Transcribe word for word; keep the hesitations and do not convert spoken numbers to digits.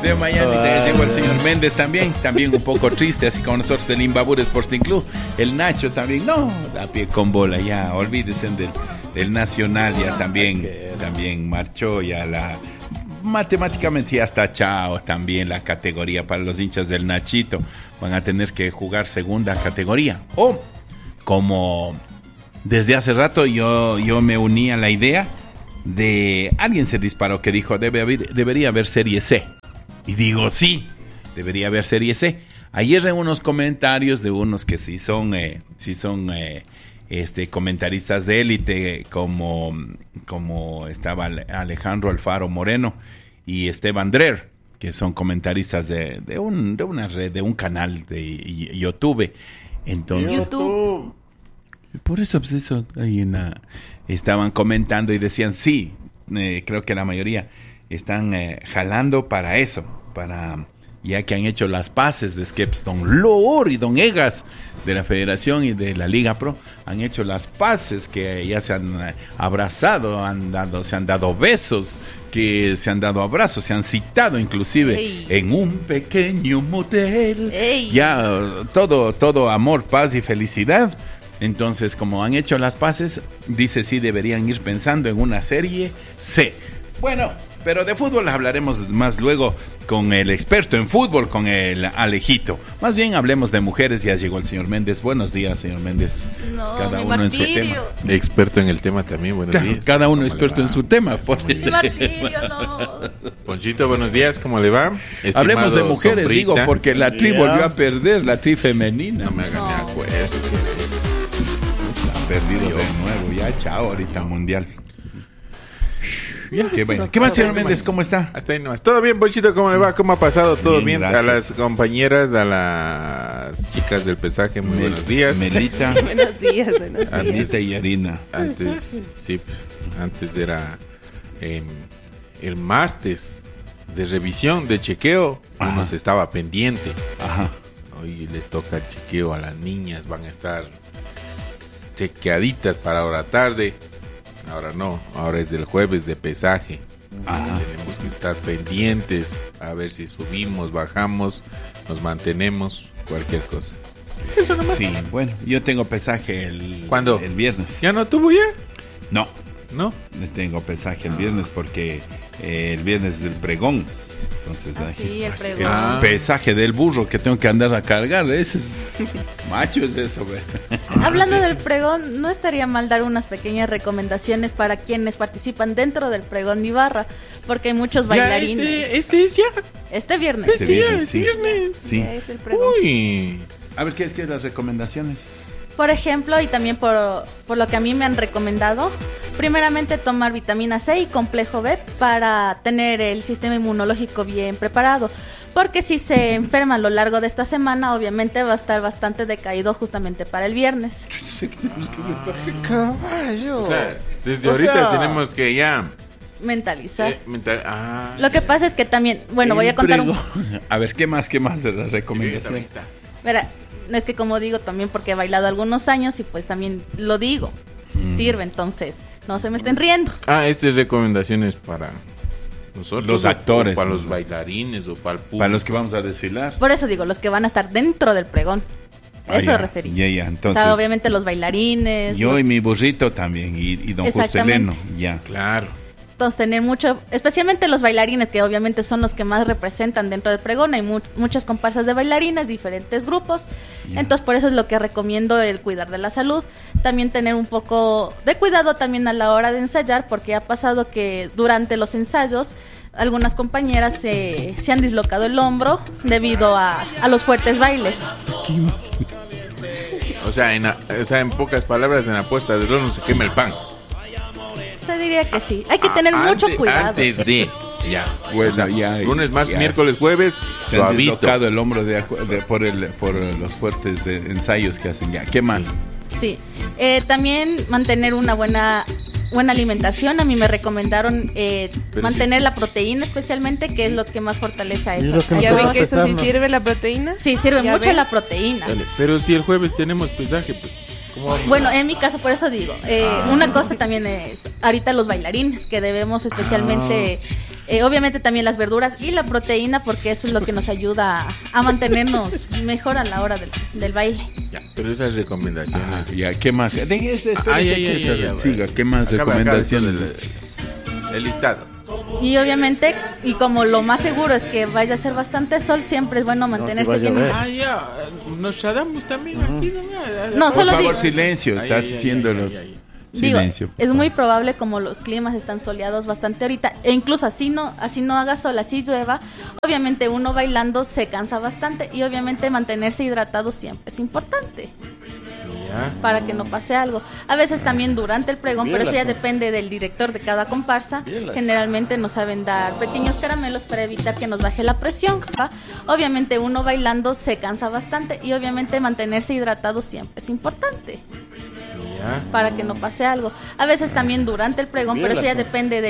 de Miami. Te llegó el señor Méndez también, también un poco triste, así como nosotros del Imbabura Sporting Club. El Nacho también, no, da pie con bola, ya, olvídense del, del Nacional, ya también, también marchó ya la... Matemáticamente ya está chao también la categoría para los hinchas del Nachito. Van a tener que jugar segunda categoría. O como desde hace rato yo, yo me uní a la idea de... Alguien se disparó que dijo debe haber, debería haber Serie C. Y digo sí, debería haber Serie C. Ayer en unos comentarios de unos que sí son, eh, sí son eh, este, comentaristas de élite, como, como estaba Alejandro Alfaro Moreno y Esteban Drer, que son comentaristas de, de, un, de una red, de un canal de YouTube. Entonces, YouTube. Por eso, pues eso, ahí en la, estaban comentando y decían, sí, eh, creo que la mayoría están eh, jalando para eso, para... ya que han hecho las paces de Skeps, don Loor y don Egas de la Federación y de la Liga Pro, han hecho las paces, que ya se han abrazado, han dado, se han dado besos, que se han dado abrazos, se han citado inclusive Ey. en un pequeño motel. Ey. Ya todo, todo amor, paz y felicidad. Entonces, como han hecho las paces, dice sí deberían ir pensando en una serie C. Bueno, pero de fútbol hablaremos más luego con el experto en fútbol, con el Alejito. Más bien hablemos de mujeres, ya llegó el señor Méndez. Buenos días, señor Méndez. No, cada uno martirio. en su tema. Experto en el tema también, buenos Claro, días. cada uno experto en su tema. Por... Mi martirio, no. Ponchito, buenos días, ¿cómo le va? Estimado Hablemos de mujeres, Sombrita. digo, porque la tri volvió a perder, la tri femenina. No me hagan No. ni acuerdo. Ha perdido de nuevo, ya chao, ahorita mundial. Qué bueno. ¿Qué más, señor Méndez? ¿Cómo está? Hasta ahí nomás. ¿Todo bien, Ponchito? ¿Cómo le va? ¿Cómo ha pasado? ¿Todo Bien, bien? A gracias. las compañeras, a las chicas del pesaje, muy Mel- buenos días. Melita, Buenos días, buenos días. Anita y Arina. Antes, sí, antes era eh, el martes de revisión, de chequeo, Ajá. uno se estaba pendiente. Ajá. Hoy les toca el chequeo a las niñas, van a estar chequeaditas para ahora tarde. Ahora no, ahora es del jueves de pesaje. Ajá. Tenemos que estar pendientes a ver si subimos, bajamos, nos mantenemos, cualquier cosa. Eso nomás. Sí, bueno, yo tengo pesaje el, ¿Cuándo? el viernes. ¿Ya no tuvo ya? No, ¿No? tengo pesaje el viernes porque eh, el viernes es el pregón. Entonces, Ah, ay, sí, el así, pregón. Ah. pesaje del burro que tengo que andar a cargar. Ese es macho, es eso, ve. Hablando del pregón, no estaría mal dar unas pequeñas recomendaciones para quienes participan dentro del pregón de Ibarra, porque hay muchos bailarines. Ya, este, este es ya. Este viernes. Este viernes, sí. viernes. Sí. Es el pregón. Uy. A ver, ¿qué es que las recomendaciones? Por ejemplo, y también por, por lo que a mí me han recomendado, primeramente tomar vitamina C y complejo B para tener el sistema inmunológico bien preparado. Porque si se enferma a lo largo de esta semana, obviamente va a estar bastante decaído justamente para el viernes. Caballo. O sea, desde O ahorita sea- tenemos que ya. Mentalizar. eh, mental- ah, Lo que ya. pasa es que también, bueno, voy a contar un... Pregón. A ver, ¿qué más, qué más de las recomendaciones? Verá, es que como digo también porque he bailado algunos años y pues también lo digo, Mm. sirve, entonces no se me estén riendo. Ah, estas recomendaciones para nosotros. Los o- actores. o para los bailarines o para el público. Para los que vamos a desfilar. Por eso digo, los que van a estar dentro del pregón. Ah, Eso ya, referí. Ya, ya, O entonces. sea, obviamente los bailarines. Yo los- y mi burrito también, y, y don Justo Exactamente. Eleno, ya. Claro. Entonces tener mucho, especialmente los bailarines, que obviamente son los que más representan dentro del pregón. Hay mu- muchas comparsas de bailarines, diferentes grupos. Ya. Entonces por eso es lo que recomiendo el cuidar de la salud. También tener un poco de cuidado también a la hora de ensayar, porque ha pasado que durante los ensayos algunas compañeras se, se han dislocado el hombro debido a, a los fuertes bailes. O sea, en, a- o sea, en pocas palabras, en la puesta del horno se quema el pan. Se diría que sí. Hay que tener Ah, mucho antes- cuidado. Antes de. Ya. Bueno, O sea, ya, lunes, martes, ya. miércoles, jueves, Se han suavito. dislocado el hombro de, acu- de- por, el, por los fuertes eh, ensayos que hacen ya. ¿Qué más? Sí. Eh, también mantener una buena buena alimentación. A mí me recomendaron eh, Pero mantener la proteína especialmente, que es lo que más fortalece a Es eso. lo que a nos ¿Ya eso. ven va a que eso sí pesarnos. sirve la proteína? Sí, sirve ¿Ya mucho ven? la proteína. Dale. Pero si el jueves tenemos pesaje, pues, ¿cómo vamos? Bueno, en mi caso, por eso digo, eh, Ah. una cosa también es ahorita los bailarines, que debemos especialmente Eh, obviamente también las verduras y la proteína, porque eso es lo que nos ayuda a, a mantenernos mejor a la hora del, del baile. Ya, pero esas recomendaciones. Ah, ya, ¿qué más? De, ese, espérese Ay, ay, que ay, se ay, ay, siga. ¿Qué más Acaba, recomendaciones? acaba el, el listado. Y obviamente, y como lo más seguro es que vaya a ser bastante sol, siempre es bueno mantenerse No, si bien. vaya a Ah, ya, nos damos también así, ¿no? No, Por solo favor, digo, silencio, Ay, estás ay, ay, haciendo ay, los... ay, ay. digo, Silencio. por es muy favor. probable como los climas están soleados bastante ahorita, e incluso así no, así no haga sol, así llueva, obviamente uno bailando se cansa bastante y obviamente mantenerse hidratado siempre es importante. Ya. Para que no pase algo. A veces también durante el pregón, Bien pero eso ya las cosas. depende del director de cada comparsa. Bien las- Generalmente nos saben dar pequeños caramelos para evitar que nos baje la presión, ¿va? Obviamente uno bailando se cansa bastante y obviamente mantenerse hidratado siempre es importante Ya. para que no pase algo. A veces también durante el pregón, Bien pero eso las ya cosas. depende del